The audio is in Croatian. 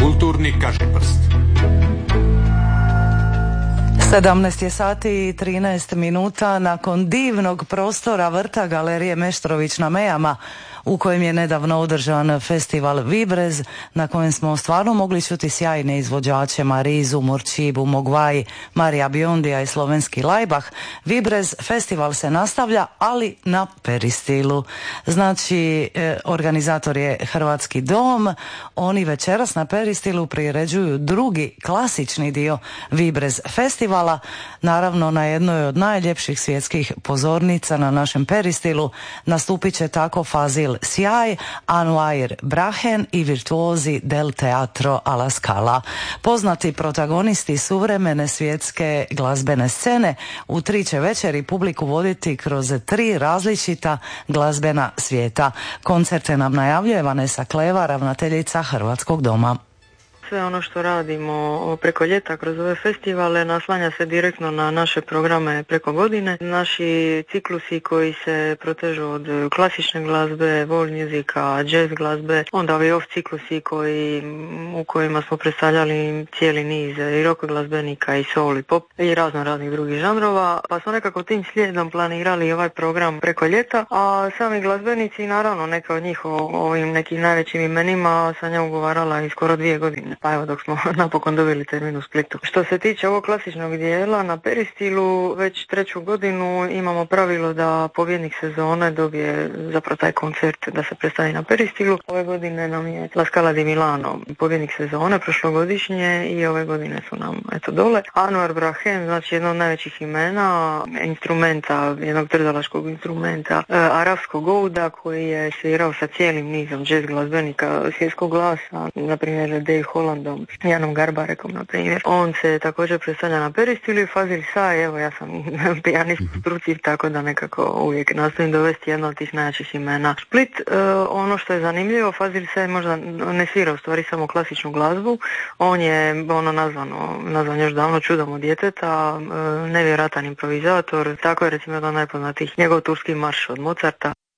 Kulturni kažiprst. 17 je sati i 13 minuta nakon divnog prostora vrta Galerije Meštrović na Mejama, u kojem je nedavno održan festival Vibrez, na kojem smo stvarno mogli čuti sjajne izvođače Marizu, Murčibu, Mogvaj, Marija Biondija i slovenski Lajbah. Vibrez festival se nastavlja, ali na Peristilu. Znači, organizator je Hrvatski dom. Oni večeras na Peristilu priređuju drugi klasični dio Vibrez festivala, naravno na jednoj od najljepših svjetskih pozornica na našem Peristilu. Nastupit će tako Fazil Sjaj, Anouar Brahen i virtuozi del Teatro alla Scala. Poznati protagonisti suvremene svjetske glazbene scene u 3 će večeri publiku voditi kroz 3 različita glazbena svijeta. Koncerte nam najavljuje Vanessa Kleva, ravnateljica Hrvatskog doma. Sve ono što radimo preko ljeta kroz ove festivale naslanja se direktno na naše programe preko godine. Naši ciklusi koji se protežu od klasične glazbe, world musika, jazz glazbe, onda ovi off ciklusi u kojima smo predstavljali cijeli niz i rock glazbenika i soul i pop i raznih drugih žanrova, pa smo nekako tim slijedom planirali ovaj program preko ljeta, a sami glazbenici, naravno neka od njih o ovim nekim najvećim imenima sam ja ugovarala i skoro 2 godine. Pa evo dok smo napokon dobili termin u Splitu. Što se tiče ovog klasičnog dijela, na Peristilu već 3. godinu imamo pravilo da pobjednik sezone dobije zapravo taj koncert da se predstavi na Peristilu. Ove godine nam je La Scala di Milano pobjednik sezone prošlogodišnje i ove godine su nam dole. Anouar Brahen, znači jedno od najvećih imena instrumenta, jednog trzalaškog instrumenta, arapskog ouda koji je svirao sa cijelim nizom jazz glazbenika svjetskog glasa, na primjer Dave Hollandom, Janom Garbarekom, na primjer. On se također predstavlja na Peristilu i Fazil Sjaj, evo ja sam pijanist struci, tako da nekako uvijek nastojim dovesti jedno od tih najjačih imena. Split, ono što je zanimljivo, Fazil Sjaj možda ne svira u stvari samo klasičnu glazbu, on je nazvan još davno čudom od djeteta, nevjerojatan improvizator, tako je recimo jedan najpoznatijih njegov turski marš od Mozarta.